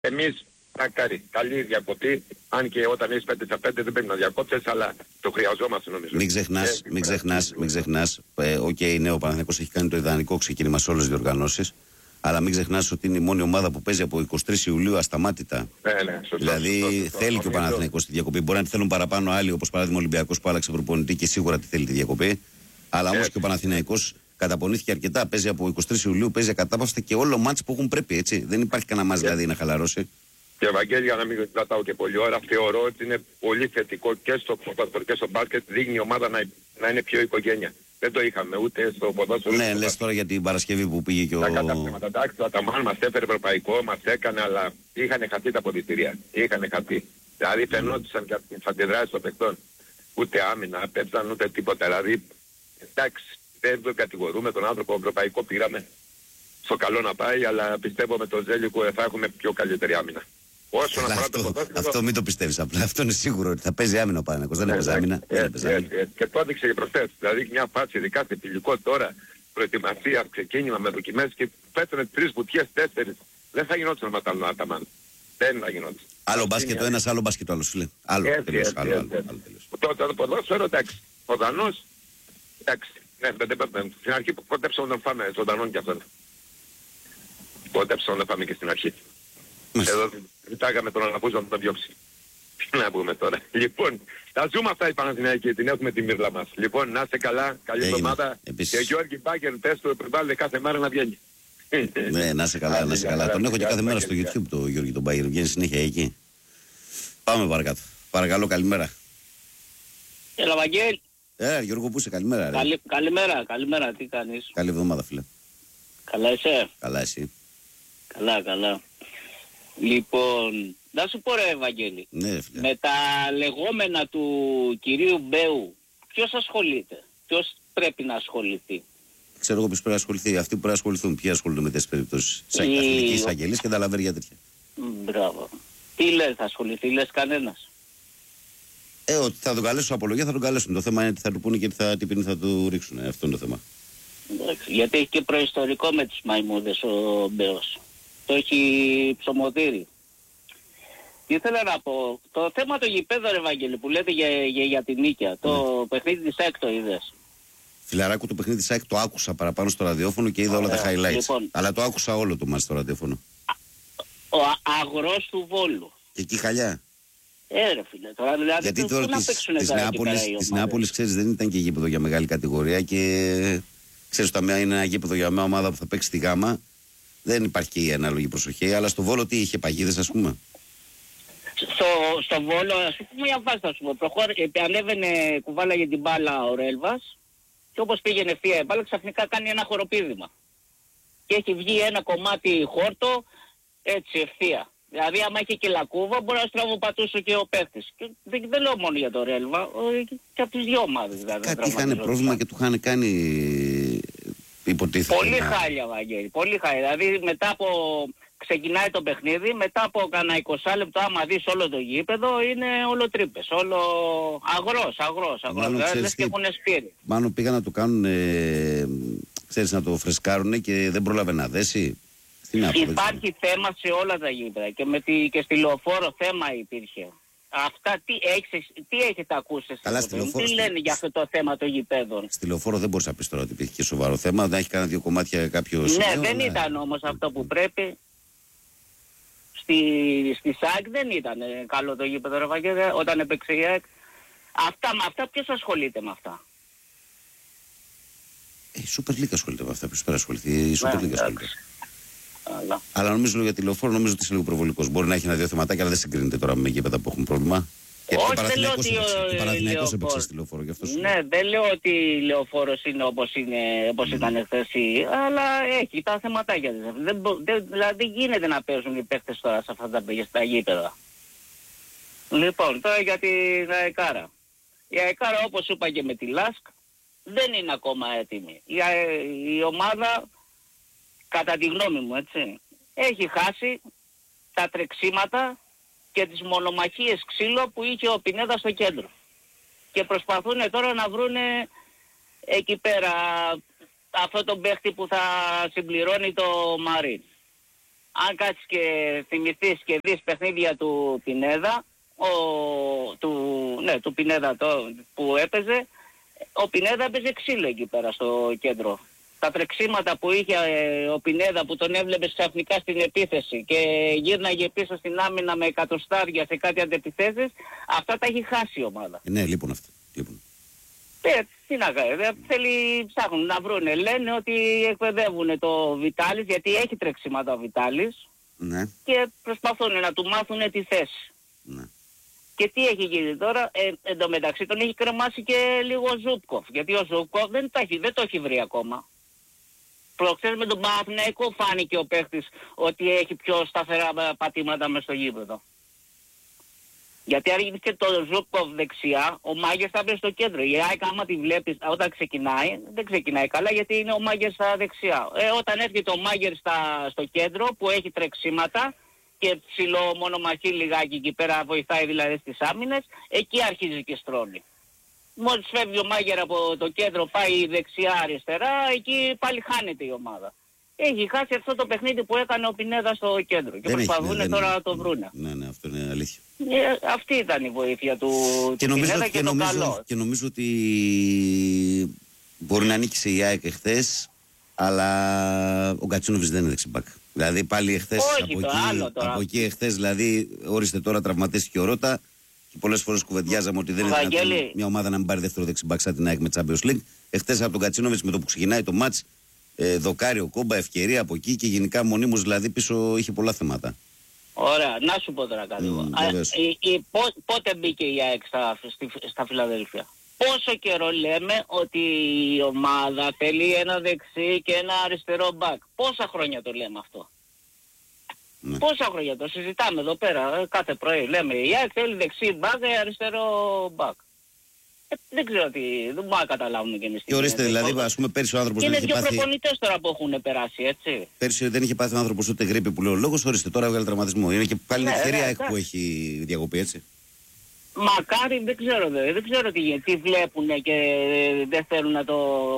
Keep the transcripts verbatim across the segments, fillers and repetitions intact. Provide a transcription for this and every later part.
Εμείς, μακάρι, καλή διακοπή, αν και όταν είσαι πέντε στα πέντε δεν πρέπει να διακόψεις, αλλά το χρειαζόμαστε νομίζω. Μην ξεχνάς, μην ξεχνάς, μην ξεχνάς, ε, οκ, okay, ναι, ο Παναθηναϊκός έχει κάνει το ιδανικό ξεκίνημα σε όλες τις διοργανώσεις, αλλά μην ξεχνάς ότι είναι η μόνη ομάδα που παίζει από εικοστή τρίτη Ιουλίου ασταμάτητα. Ναι, ναι, σωστό, δηλαδή σωστό, σωστό, θέλει σωστό, και ο Παναθηναϊκός τη διακοπή. Μπορεί να τη θέλουν παραπάνω άλλοι, όπως παράδειγμα ο Ολυμπιακός που άλλαξε προπονητή και σίγουρα τη θέλει τη διακοπή. Αλλά όμως και ο Παναθηναϊκός καταπονήθηκε αρκετά. Παίζει από εικοστή τρίτη Ιουλίου, παίζει ακατάπαυστα και όλο μάτς που έχουν πρέπει, έτσι. Δεν υπάρχει κανένα μάτς δηλαδή να χαλαρώσει. Και Ευαγγέλη, για να μην κρατάω και πολλή ώρα, θεωρώ ότι είναι πολύ θετικό και στο ποδόσφαιρο και στο μπάσκετ. Δείχνει η ομάδα να, να είναι πιο οικογένεια. Δεν το είχαμε ούτε στο ποδόσφαιρο. Ναι, λες τώρα για την Παρασκευή που πήγε και ο. Τα καταπληκτικά. Εντάξει, ο Αταμάν μας έφερε ευρωπαϊκό, μας έκανε, αλλά είχαν χαθεί τα ποδητήρια. Είχαν χαθεί. Δηλαδή φαινόντουσαν και από τις αντιδράσεις των παιχτών. Ούτε άμυνα, πέψαν ούτε τίποτα. Δηλαδή, εντάξει, δεν το κατηγορούμε τον άνθρωπο, ευρωπαϊκό πήραμε. Στο καλό να πάει, αλλά πιστεύω με τον Ζέλικο θα έχουμε πιο καλύτερη άμυνα. Όσον αφορά το ποδόσφαιρο. Αυτό μην το πιστεύεις απλά. Αυτό είναι σίγουρο ότι θα παίζει άμυνα ο Παναθηναϊκός. Δεν έπαιζε άμυνα. Και το έδειξε και προχθές. Δηλαδή μια φάση, ειδικά σε φιλικό τώρα, προετοιμασία, ξεκίνημα με δοκιμές και πέτρωνε τρεις βουτιές, τέσσερις. Δεν θα γινόταν με τα Αταμάν. Δεν θα γινόταν. Άλλο μπάσκετ το ένας, άλλο μπάσκετ το άλλο. Φίλε. Άλλο τελείως. Τότε το ποδόσφαιρο, εντάξει. Ο Δανός, εντάξει. Στην αρχή που κοντέψαμε να φάμε ζωντανόν κι αυτόν. Κοντέψαμε να φάμε και στην αρχή. Εδώ ζητάγαμε τον Αναπούζο να τον διώξει. Τι να πούμε τώρα. Λοιπόν, θα ζούμε αυτά οι Παναθηναϊκοί, την έχουμε τη μύρλα μας. Λοιπόν, να είστε καλά, καλή εβδομάδα. Και Γιώργη Μπάγκερ, πες του, επιβάλλεται κάθε μέρα να βγαίνει. Ναι, να είστε καλά, να είστε καλά. Τον έχω και κάθε μέρα στο YouTube το Γιώργη τον Μπάγκερ, βγαίνει συνέχεια εκεί. Πάμε παρακάτω. Παρακαλώ, καλημέρα. Έλα, Βαγγέλη. Ε, Γιώργο, πού είσαι, καλημέρα. Ρε. Καλη, καλημέρα, καλημέρα, τι κάνεις. Καλή εβδομάδα, φίλε. Καλά είσαι. Καλά εσύ. Καλά, καλά. Λοιπόν, να σου πω ρε Ευαγγέλη, ναι, φίλε. Με τα λεγόμενα του κυρίου Μπέου, ποιος ασχολείται, ποιος πρέπει να ασχοληθεί. Ξέρω εγώ ποιος πρέπει να ασχοληθεί, αυτοί που πρέπει να ασχοληθούν, ποιοι ασχολούνται με τέτοιες περιπτώσεις. Σαν Η... καθηγητική εισαγγελής και τα λαβέρια τέτοια. Μπράβο. Τι λες, θα ασχοληθεί, λες κανένας. Ε, ότι θα τον καλέσουν απολογία, θα τον καλέσουν. Το θέμα είναι τι θα του πούνε και τι, θα, τι ποινή θα του ρίξουν. Ε, αυτό είναι το θέμα. Εντάξει, γιατί έχει και προϊστορικό με τους μαϊμούδες ο Μπέος. Το έχει ψωμοτήρι. Τι ήθελα να πω, το θέμα το γηπέδο ρε Ευαγγέλη που λέτε για, για, για την νίκαια, το ναι. παιχνίδι της ΑΕΚ το είδες. Φιλαράκου, το παιχνίδι της ΑΕΚ το άκουσα παραπάνω στο ραδιόφωνο και είδα όλα τα highlights. Λοιπόν, αλλά το άκουσα όλο το μας στο ραδιόφωνο. Ο αγρός του Βόλου. Και εκεί χαλιά. Ε, ρε φίλε, τώρα δηλαδή γιατί τώρα να της Νεάπολης, ξέρεις, δεν ήταν και γήπεδο για μεγάλη κατηγορία και ξέρεις, όταν είναι ένα γήπεδο για μια ομάδα που θα παίξει τη γάμα, δεν υπάρχει και η ανάλογη προσοχή, αλλά στο Βόλο τι είχε, παγίδες ας πούμε. Στο, στο Βόλο, ας πούμε μια βάση θα σου πω, προχώρη, ανέβαινε κουβάλα για την μπάλα ο Ρέλβας και όπως πήγαινε ευθεία η μπάλα ξαφνικά κάνει ένα χοροπήδημα. Και έχει βγει ένα κομμάτι χόρτο έτσι ευθεία. Δηλαδή άμα είχε και λακκούβα μπορεί να στραβοπατούσε και ο παίκτης. Και δεν, δεν λέω μόνο για το Ρέλβα, και από τις δυο ομάδες δηλαδή. Κάτι είχαν πρόβλημα και του είχαν κάνει υποτίθεται. Πολύ χάλια Βαγγέλη, πολύ χάλια. Δηλαδή μετά από ξεκινάει το παιχνίδι, μετά από κανένα είκοσι λεπτό άμα δεις όλο το γήπεδο είναι όλο τρύπες, όλο αγρός, αγρός, αγρός. Δηλαδή λες και έχουν σπείρει. Μάλλον πήγαν να το κάνουν, ε, ξέρεις, να το φρεσκάρουνε και δεν πρόλαβε να δέσει. Υπάρχει θέμα σε όλα τα γήπεδα και, με τη, και στη Λεωφόρο θέμα υπήρχε. Αυτά τι, έχεις, τι έχετε ακούσει Καλά, στη Λεωφόρο, τι λένε για αυτό το θέμα των γηπέδων. Στη Λεωφόρο δεν μπορείς να πεις τώρα ότι υπήρχε και σοβαρό θέμα, δεν έχει κανένα δύο κομμάτια κάποιο. Ναι, σημείο, δεν αλλά... ήταν όμως αυτό που πρέπει. Στη, στη ΣΑΚ δεν ήταν καλό το γήπεδο ρε Βαγγέλη, όταν έπαιξε η ΑΕΚ. Αυτά με αυτά ποιος ασχολείται με αυτά. Η Super League ασχολείται με αυτά, ποιος πρέπει να ασχοληθεί, η Super League ασχολείται. Αλλά... αλλά νομίζω για τη Λεωφόρο νομίζω ότι είσαι λίγο προβολικός. Μπορεί να έχει ένα-δύο θεματάκια, αλλά δεν συγκρίνεται τώρα με γήπεδα που έχουν πρόβλημα. Γιατί όχι, δεν λέω ότι ο Παναθηναϊκός έπαιξε στη Λεωφόρο, γι' αυτό σου ναι, δεν λέω ότι η Λεωφόρος είναι όπως, είναι, όπως mm. ήταν εχθές, αλλά έχει τα θεματάκια. Δεν, δεν, δηλαδή γίνεται να παίζουν οι παίχτες τώρα σε αυτά τα, τα γήπεδα. Λοιπόν, τώρα για την αεκάρα. Η αεκάρα όπως είπα και με τη ΛΑΣΚ δεν είναι ακόμα έτοιμη. Η, η ομάδα, κατά τη γνώμη μου έτσι, έχει χάσει τα τρεξίματα και τις μονομαχίες ξύλο που είχε ο Πινέδα στο κέντρο. Και προσπαθούν τώρα να βρούνε εκεί πέρα αυτό τον παίχτη που θα συμπληρώνει το Μαρίν. αν κάτσεις και θυμηθείς και δεις παιχνίδια του Πινέδα, ο, του, ναι, του Πινέδα το, που έπαιζε, ο Πινέδα έπαιζε ξύλο εκεί πέρα στο κέντρο. Τα τρεξίματα που είχε ε, ο Πινέδα που τον έβλεπες ξαφνικά στην επίθεση και γύρναγε πίσω στην άμυνα με εκατοστάρια σε κάτι αντεπιθέσεις, αυτά τα έχει χάσει η ομάδα. Ναι, λείπουν αυτά. Λείπουν. Ε, τι να κάνει, θέλει, ψάχνουν να βρούνε. Λένε ότι εκπαιδεύουν το Βιτάλης, γιατί έχει τρεξίματα ο Βιτάλης, ναι. και προσπαθούν να του μάθουν τη θέση. Ναι. Και τι έχει γίνει τώρα, ε, εν τω μεταξύ τον έχει κρεμάσει και λίγο ο Ζούπκοφ, γιατί ο Ζούπκοφ δεν το έχει, δεν το έχει βρει ακόμα. Προχθές με τον Παναθηναϊκό φάνηκε ο παίχτης ότι έχει πιο σταθερά πατήματα μες στο γήπεδο. Γιατί άρχισε το Ζούπκοφ δεξιά, ο Μάγκες θα μπει στο κέντρο. Η ΑΕΚ άμα τη βλέπεις όταν ξεκινάει, δεν ξεκινάει καλά γιατί είναι ο Μάγκες στα δεξιά. Ε, όταν έρχεται ο Μάγκες στο κέντρο που έχει τρεξίματα και ψηλό μονομαχή λιγάκι εκεί πέρα, βοηθάει δηλαδή στις άμυνες, εκεί αρχίζει και στρώνει. Μόλις φεύγει ο Μάγκερ από το κέντρο, πάει δεξιά-αριστερά, εκεί πάλι χάνεται η ομάδα. Έχει χάσει αυτό το παιχνίδι που έκανε ο Πινέδα στο κέντρο και προσπαθούν ναι, τώρα να το βρούνε. Ναι, ναι, αυτό είναι αλήθεια. Ε, αυτή ήταν η βοήθεια του, και του νομίζω, Πινέδα και, και, το νομίζω, καλό. Και νομίζω ότι μπορεί να νίκησε η ΑΕΚ εχθές, αλλά ο Γκατσίνοβιτς δεν είναι δεξιμπάκ. Δηλαδή πάλι εχθές, από, το εκεί, από εκεί εχθές, δηλαδή ορίστε τώρα τραυματίστηκε ο Ρώτα. Και πολλές φορές κουβεντιάζαμε ότι δεν είναι δυνατόν μια ομάδα να μην πάρει δεύτερο δεξιμπάκ σαν την ΑΕΚ με Champions League. Εχθές από τον Κατσίνοβιτς με το που ξεκινάει το μάτς, ε, δοκάρει ο Κόμπα, ευκαιρία από εκεί και γενικά μονίμως δηλαδή πίσω είχε πολλά θέματα. Ωραία, να σου πω τώρα κάτι. Mm, πότε μπήκε η ΑΕΚ στα, στα Φιλαδέλφια? Πόσο καιρό λέμε ότι η ομάδα θέλει ένα δεξί και ένα αριστερό μπακ? Πόσα χρόνια το λέμε αυτό? Ναι. Πόσα χρόνια το συζητάμε εδώ πέρα κάθε πρωί? Λέμε η ΑΕΚ θέλει δεξί μπακ, αριστερό μπακ. Ε, δεν ξέρω τι, δεν μπορούμε να καταλάβουμε και εμείς. Και ορίστε δηλαδή, ας πούμε πέρσι ο άνθρωπος δεν είχε πάθει... Είναι δύο προπονητές τώρα που έχουν περάσει, έτσι. Πέρσι δεν είχε πάθει ο άνθρωπος ούτε γρίπη που λέει ο λόγος, ορίστε τώρα έβγαλε τραυματισμό. Είναι και πάλι ναι, ευκαιρία ναι, που έχει διακοπή, έτσι. Μακάρι, δεν ξέρω, δεν, δεν ξέρω τι, τι βλέπουν και δεν θέλουν να το...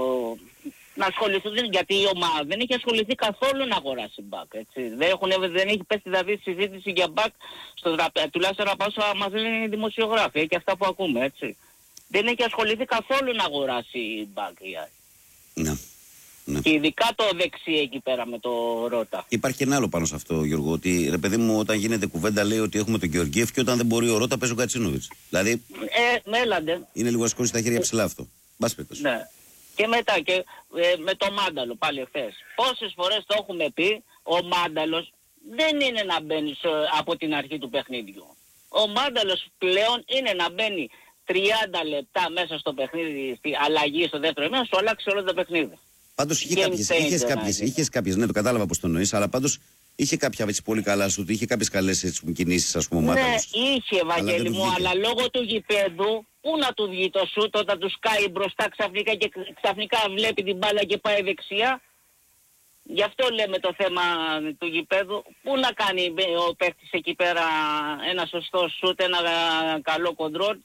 να ασχοληθούν, γιατί η ομάδα δεν έχει ασχοληθεί καθόλου να αγοράσει μπακ, έτσι. Δεν, έχουν, δεν έχει πέσει δηλαδή συζήτηση για μπακ στο τραπέζι, τουλάχιστον από όσα μας λένε οι δημοσιογράφοι και αυτά που ακούμε, έτσι. Δεν έχει ασχοληθεί καθόλου να αγοράσει μπακ. Ναι. Ναι. Και ειδικά το δεξί εκεί πέρα με το Ρώτα. Υπάρχει και ένα άλλο πάνω σε αυτό, Γιώργο, ότι ρε παιδί μου, όταν γίνεται κουβέντα λέει ότι έχουμε τον Γεωργίευ και όταν δεν μπορεί ο Ρώτα παίζει ο Κατσίνοβιτς. Δηλαδή. Ε, μέλαντε. Είναι λίγο ασκόνη στα χέρια ψηλά αυτό. Μπας πέτος. Ναι. Και μετά και ε, με το Μάνταλο πάλι εχθές. Πόσες φορές το έχουμε πει, ο Μάνταλος δεν είναι να μπαίνει από την αρχή του παιχνίδιου. Ο Μάνταλος πλέον είναι να μπαίνει τριάντα λεπτά μέσα στο παιχνίδι, στη αλλαγή στο δεύτερο ημίχρονο, σου αλλάξει όλο το παιχνίδι. Πάντως είχε κάποιες, είχες κάποιες, είχες κάποιες, ναι το κατάλαβα πώς το εννοείς, αλλά πάντως είχε κάποια έτσι πολύ καλά σου, είχε κάποιες καλές έτσι, κινήσεις ας πούμε ο Μάνταλος. Ναι, είχε Ευαγγέλη μου, αλλά λόγω του γηπέδου, πού να του βγει το σούτ όταν του σκάει μπροστά ξαφνικά και ξαφνικά βλέπει την μπάλα και πάει δεξιά. Γι' αυτό λέμε το θέμα του γηπέδου. Πού να κάνει ο παίκτης εκεί πέρα ένα σωστό σούτ, ένα καλό κοντρόλ.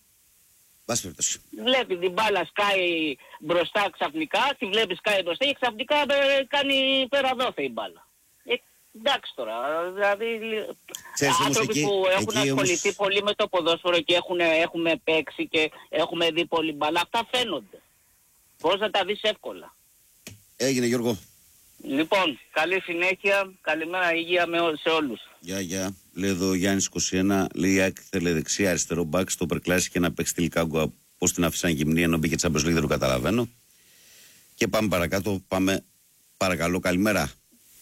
Βλέπει την μπάλα σκάει μπροστά ξαφνικά, τη βλέπει σκάει μπροστά και ξαφνικά κάνει πέρα δόθε η μπάλα. Ε, εντάξει τώρα, δηλαδή Ξέρεις, άνθρωποι εκεί, που έχουν εκεί, ασχοληθεί όμως... πολύ με το ποδόσφαιρο και έχουν, έχουμε παίξει και έχουμε δει πολύ μπάλα, αυτά φαίνονται. Πώς να τα δεις εύκολα. Έγινε Γιώργο. Λοιπόν, καλή συνέχεια, καλημέρα, υγεία με ό, σε όλους. Γεια, γεια. Λέει εδώ ο Γιάννης είκοσι ένα, λέει η ΑΕΚ θέλει δεξιά, αριστερό μπακ, στο περκλάσει και να παίξει τελικά γκουα. Πώς την άφησαν γυμνή ενώ μπήκε Champions League, δεν το καταλαβαίνω. Και πάμε παρακάτω, πάμε παρακαλώ, καλημέρα.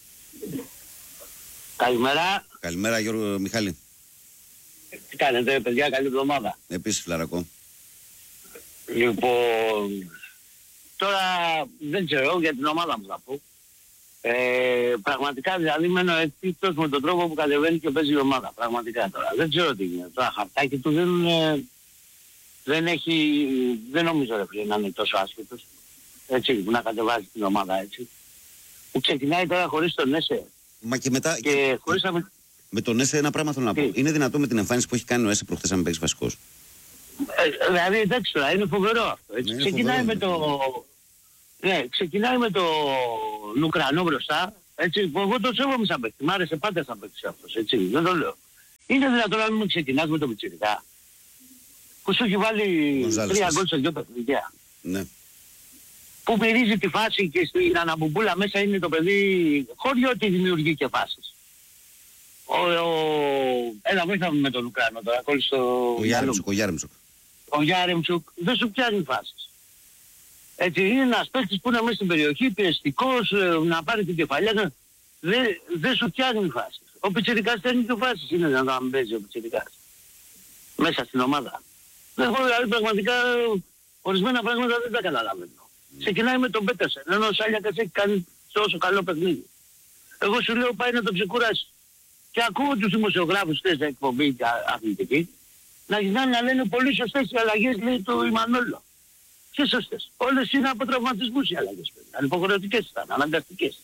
Καλημέρα. Καλημέρα Γιώργο Μιχάλη. Τι κάνετε παιδιά, καλή εβδομάδα. Επίσης φλαρακό. Λοιπόν, τώρα δεν ξέρω για την ομάδα μου θα πω. Ε, πραγματικά δηλαδή μένω εκτίκτος με τον τρόπο που κατεβαίνει και παίζει η ομάδα. Πραγματικά τώρα. Δεν ξέρω τι γίνεται. Το χαρτάκι του δεν, ε, δεν έχει, δεν νομίζω ρε φίλε να είναι τόσο άσχετος. Έτσι που να κατεβάζει την ομάδα έτσι. Που ξεκινάει τώρα χωρίς τον Έσε. Μα και μετά. Και, και χωρίς να... Με τον Έσε ένα πράγμα θέλω να πω. Τι? Είναι δυνατό με την εμφάνιση που έχει κάνει ο Έσε προχθές να μην παίξει βασικός? Ε, δηλαδή εντάξει τώρα, είναι φοβερό αυτό. Έτσι. Ναι, ξεκινάει φοβερό, με το... Ναι, ξεκινάει με το Ουκρανό μπροστά, Έτσι, που εγώ το σέβομαι σαν παίκτη. Μ' άρεσε πάντα σαν παίκτης αυτός, έτσι, δεν το λέω. Είναι δυνατόν να μην ξεκινάς με το πιτσιρικά, που σου έχει βάλει τρία γκολ σε δύο παιχνίδια. Ναι. Που μυρίζει τη φάση και στην αναμπομπούλα μέσα είναι το παιδί, χωρίς ότι δημιουργεί και φάσεις. Ο, ο... Έλα βοήθαμε με τον Ουκράνο τώρα, κόλλησε το... Ο Γιάρεμτσουκ, ο Γιάρεμτσουκ. Ο Γιάρεμτσουκ δεν σου πιάνει φάσεις. Έτσι, είναι ένας παίκτης που είναι μέσα στην περιοχή, πιεστικός, να πάρει την κεφαλιά, δεν δε σου πιάνει φάσεις. Ο πιτσιρικάς παίρνει και φάσεις, είναι να μην παίζει ο πιτσιρικάς μέσα στην ομάδα. Δεν έχω, δηλαδή πραγματικά ορισμένα πράγματα δεν τα καταλαβαίνω. Mm. Ξεκινάει με τον Πέτερσεν, ενώ ο Σάλιακας έχει κάνει τόσο καλό παιχνίδι. Εγώ σου λέω πάει να τον ξεκουράσει. Και ακούω τους δημοσιογράφους χθες στην εκπομπή αθλητική να γυρνάνε να λένε πολύ σωστές οι αλλαγές, λέει του Ιμανόλο. Και σωστές. Όλες είναι από τραυματισμούς οι αλλαγές. Ανυποχρεωτικές ήταν, αναγκαστικές.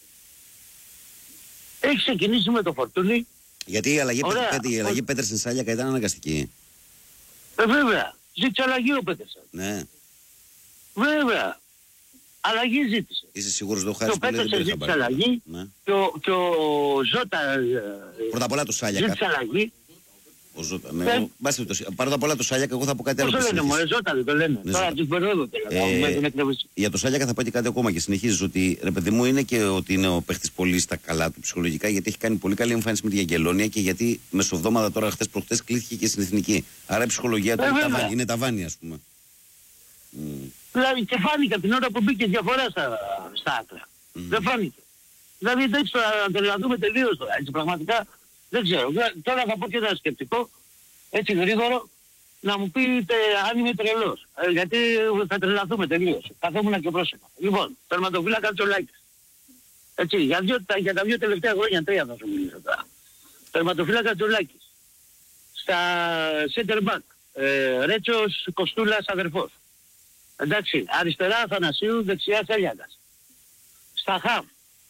Έχει ξεκινήσει με το Φορτούνι. Γιατί η αλλαγή, η αλλαγή Πέτερσεν Σάλιακα ήταν αναγκαστική. Ε, βέβαια. Ζήτησε αλλαγή ο Πέτερσεν. Ναι. Βέβαια. Αλλαγή ζήτησε. Είσαι σίγουρος το χάρης που λέει δεν πήρε ζήτησε αλλαγή. Ναι. Και, ο, και ο Ζώτα... Πρώτα απ' όλα του Σάλιακα. Ζήτησε αλλαγή. Ο Ζώτα, ναι. Ε, ο, το, πρώτα απ' όλα του Σάλιακα, εγώ θα πω κάτι άλλο. Πώς το λένε, μωρέ, Ζώτα δεν το λένε. Ναι, τώρα τους μπερδεύω ε, για το Σάλιακα θα πω και κάτι ακόμα και συνεχίζεις ότι ρε παιδί μου είναι και ότι είναι ο παίχτης πολύ στα καλά του ψυχολογικά γιατί έχει κάνει πολύ καλή εμφάνιση με τη Αγγελόνια και γιατί μεσοβδόμαδα τώρα χθες προχθές κλείθηκε και στην Εθνική. Άρα η ψυχολογία του ε, είναι ταβάνι, ας πούμε. Mm. Δηλαδή και φάνηκε την ώρα που μπήκε διαφορά στα, στα άκρα. Mm. Δεν φάνηκε. Δηλαδή εντάξει τώρα να τρελαθούμε τελείως τώρα. Έτσι πραγματικά δεν ξέρω. Τώρα θα πω και ένα σκεπτικό, έτσι γρήγορο, να μου πείτε αν είμαι τρελός. Ε, γιατί θα τρελαθούμε τελείως. Καθόμουν και πρόσεχα. Λοιπόν, τερματοφύλακα Τσολάκης. Έτσι, για, δύο, για τα δύο τελευταία χρόνια, τρία θα σου μιλήσω τώρα. Τερματοφύλακα Τσολάκης. Στα center back. Ε, Ρέτσος Κοστούλας αδερφός. Εντάξει, αριστερά Αθανασίου, δεξιά Σέλιακας. Στα χαμ,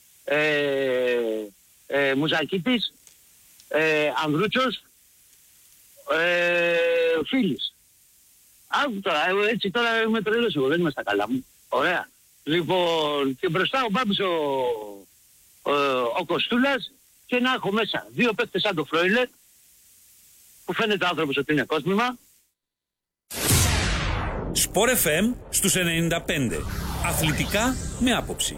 ε, ε, Μουζακίτης, ε, Ανδρούτσος, ε, Φίλης. Άκου τώρα, έτσι τώρα είμαι τρελός εγώ, δεν είμαι στα καλά μου. Ωραία. Λοιπόν, και μπροστά ο Μπάμπης ο, ο, ο Κοστούλας και να έχω μέσα δύο παίκτες σαν το Φρόιλε, που φαίνεται ο άνθρωπος ότι είναι κόσμημα. Σπορ εφ εμ στους ενενήντα πέντε. Αθλητικά με άποψη.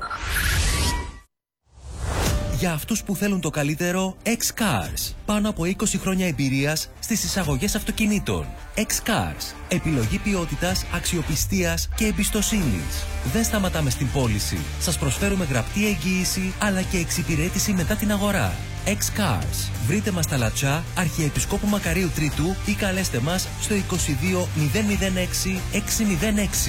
Για αυτούς που θέλουν το καλύτερο, X-Cars. Πάνω από είκοσι χρόνια εμπειρίας στις εισαγωγές αυτοκινήτων. X-Cars. Επιλογή ποιότητας, αξιοπιστίας και εμπιστοσύνης. Δεν σταματάμε στην πώληση. Σας προσφέρουμε γραπτή εγγύηση αλλά και εξυπηρέτηση μετά την αγορά. X-Cars. Βρείτε μας στα Λατσά, Αρχιεπισκόπου Μακαρίου Τρίτου ή καλέστε μας στο είκοσι δύο μηδέν μηδέν έξι έξι μηδέν έξι.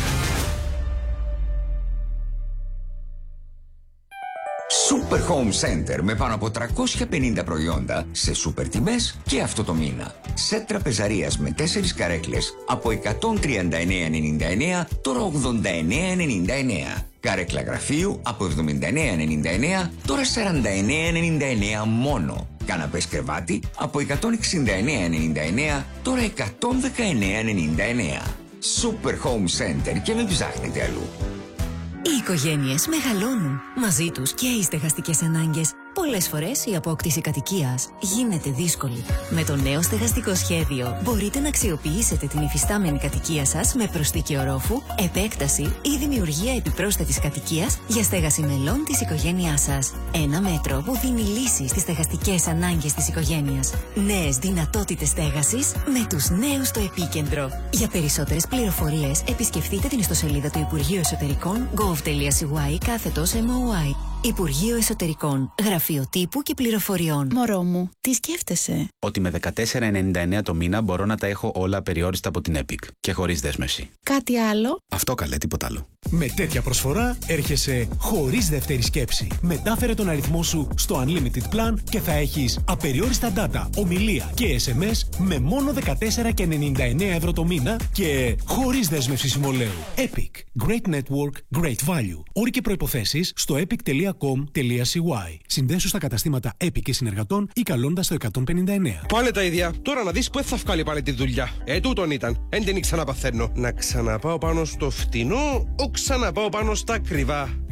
Super Home Center με πάνω από τριακόσια πενήντα προϊόντα σε σούπερ τιμές και αυτό το μήνα. Σετ τραπεζαρίας με τέσσερις καρέκλες από εκατόν τριάντα εννέα ενενήντα εννέα, τώρα ογδόντα εννέα ενενήντα εννέα. Καρέκλα γραφείου από εβδομήντα εννέα ενενήντα εννέα, τώρα σαράντα εννέα ενενήντα εννέα μόνο. Καναπές κρεβάτι από εκατόν εξήντα εννέα ενενήντα εννέα, τώρα εκατόν δεκαεννέα ενενήντα εννέα. Super Home Center και μην ψάχνετε αλλού. Οι οικογένειες μεγαλώνουν. Μαζί τους και οι στεγαστικές ανάγκες. Πολλές φορές η απόκτηση κατοικίας γίνεται δύσκολη. Με το νέο στεγαστικό σχέδιο μπορείτε να αξιοποιήσετε την υφιστάμενη κατοικία σας με προσθήκη ορόφου, επέκταση ή δημιουργία επιπρόσθετης κατοικίας για στέγαση μελών της οικογένειάς σας. Ένα μέτρο που δίνει λύση στις στεγαστικές ανάγκες της οικογένειας. Νέες δυνατότητες στέγασης με τους νέους στο επίκεντρο. Για περισσότερες πληροφορίες επισκεφτείτε την ιστοσελίδα του Υπουργείου Εσωτερικών gov.cy κάθετος εμ ο άι. Υπουργείο Εσωτερικών, Γραφείο Τύπου και Πληροφοριών. Μωρό μου, τι σκέφτεσαι? Ότι με δεκατέσσερα ενενήντα εννέα το μήνα μπορώ να τα έχω όλα περιόριστα από την Epic και χωρίς δέσμευση. Κάτι άλλο? Αυτό καλέ, τίποτα άλλο. Με τέτοια προσφορά έρχεσαι χωρίς δεύτερη σκέψη. Μετάφερε τον αριθμό σου στο Unlimited Plan και θα έχεις απεριόριστα data, ομιλία και ες εμ ες με μόνο δεκατέσσερα ενενήντα εννέα ευρώ το μήνα και χωρίς δέσμευση συμβολαίου. Epic. Great Network, Great Value. Όροι και προϋποθέσεις στο epic τελεία com τελεία σι γουάι. Συνδέσου στα καταστήματα Epic και συνεργατών ή καλώντας το εκατόν πενήντα εννέα. Πάλι τα ίδια. Τώρα να δεις που θα βγάλει πάλι τη δουλειά. Ε, τούτον ήταν. Εν την ξαναπαθαίνω. Να ξαναπάω πάνω στο φτηνό, ο ξαναπάω πάνω στα ακριβά.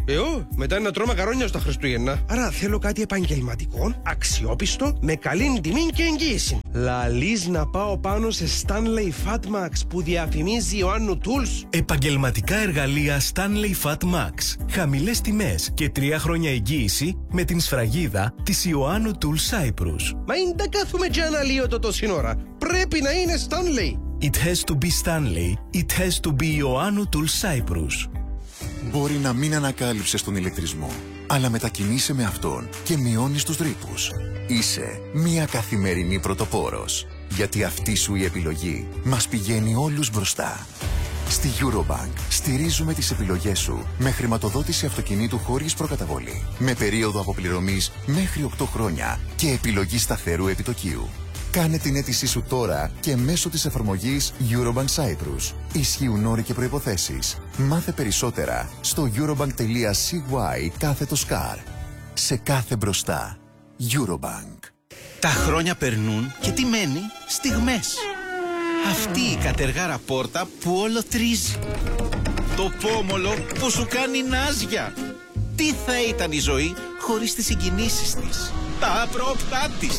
Εγώ, μετά να τρώω μακαρόνια στα Χριστούγεννα. Άρα θέλω κάτι επαγγελματικό, αξιόπιστο, με καλή τιμή και εγγύηση. Λαλείς να πάω πάνω σε Stanley Fatmax που διαφημίζει Ιωάννου Tools. Επαγγελματικά εργαλεία Stanley Fatmax. Χαμηλές τιμές και τρία χρόνια εγγύηση με την σφραγίδα της Ιωάννου Tools Cyprus. Μα είναι τα κάθομαι και αναλύω το τόση ώρα. Πρέπει να είναι Stanley. It has to be Stanley. It has to be Ιωάννου Tools Cyprus. Μπορεί να μην ανακάλυψες τον ηλεκτρισμό, αλλά μετακινείσαι με αυτόν και μειώνεις τους ρήπους. Είσαι μία καθημερινή πρωτοπόρος, γιατί αυτή σου η επιλογή μας πηγαίνει όλους μπροστά. Στη Eurobank στηρίζουμε τις επιλογές σου με χρηματοδότηση αυτοκινήτου χωρίς προκαταβολή, με περίοδο αποπληρωμής μέχρι οκτώ χρόνια και επιλογή σταθερού επιτοκίου. Κάνε την αίτησή σου τώρα και μέσω της εφαρμογής Eurobank Cyprus. Ισχύουν όροι και προϋποθέσεις. Μάθε περισσότερα στο eurobank.cy κάθετος car. Σε κάθε μπροστά. Eurobank. Τα χρόνια περνούν και τι μένει? Στιγμές. Αυτή η κατεργάρα πόρτα που όλο τρίζει. Το πόμολο που σου κάνει νάζια. Τι θα ήταν η ζωή χωρίς τις συγκινήσεις της, τα απρόπτά της.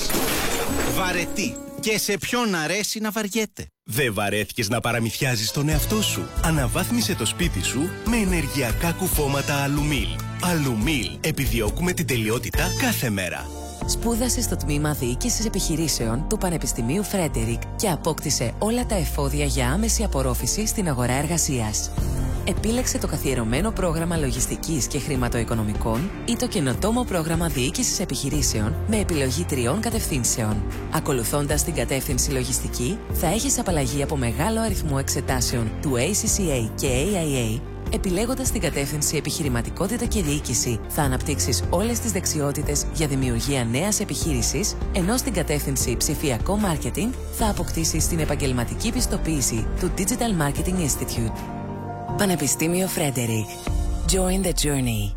Βαρετή. Και σε ποιον αρέσει να βαριέται. Δεν βαρέθηκες να παραμυθιάζεις τον εαυτό σου? Αναβάθμισε το σπίτι σου με ενεργειακά κουφώματα Αλουμίλ. Αλουμίλ. Επιδιώκουμε την τελειότητα κάθε μέρα. Σπούδασε στο τμήμα Διοίκησης Επιχειρήσεων του Πανεπιστημίου Φρέντερικ και απόκτησε όλα τα εφόδια για άμεση απορρόφηση στην αγορά εργασίας. Επίλεξε το καθιερωμένο πρόγραμμα λογιστικής και χρηματοοικονομικών ή το καινοτόμο πρόγραμμα διοίκησης επιχειρήσεων με επιλογή τριών κατευθύνσεων. Ακολουθώντας την κατεύθυνση λογιστική, θα έχεις απαλλαγή από μεγάλο αριθμό εξετάσεων του έι σι σι έι και έι άι έι. Επιλέγοντας την κατεύθυνση επιχειρηματικότητα και διοίκηση, θα αναπτύξεις όλες τις δεξιότητες για δημιουργία νέας επιχείρησης, ενώ στην κατεύθυνση ψηφιακό μάρκετινγκ θα αποκτήσεις την επαγγελματική πιστοποίηση του Digital Marketing Institute. Πανεπιστήμιο Φρέντερικ. Join the journey.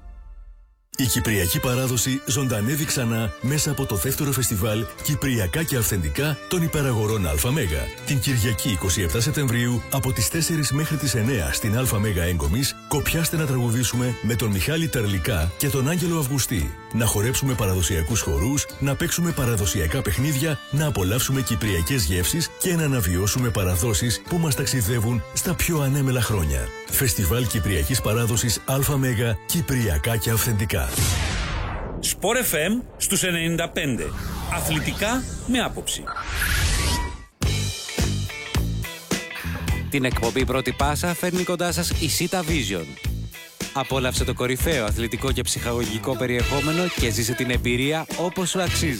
Η κυπριακή παράδοση ζωντανεύει ξανά μέσα από το δεύτερο φεστιβάλ Κυπριακά και Αυθεντικά των Υπεραγορών ΑΜ. Την Κυριακή είκοσι επτά Σεπτεμβρίου από τις τέσσερις μέχρι τις εννέα στην ΑΜ Έγκομης, κοπιάστε να τραγουδήσουμε με τον Μιχάλη Τερλικά και τον Άγγελο Αυγουστή. Να χορέψουμε παραδοσιακούς χορούς, να παίξουμε παραδοσιακά παιχνίδια, να απολαύσουμε κυπριακές γεύσεις και να αναβιώσουμε παραδόσεις που μας ταξιδεύουν στα πιο ανέμελα χρόνια. Φεστιβάλ Κυπριακής Παράδοσης ΑΜ Κυπριακά και Αυθεντικά. Σπορ εφ εμ στους ενενήντα πέντε. Αθλητικά με άποψη. Την εκπομπή Πρώτη Πάσα φέρνει κοντά σας η Sita Vision. Απόλαυσε το κορυφαίο αθλητικό και ψυχαγωγικό περιεχόμενο και ζήσε την εμπειρία όπως σου αξίζει.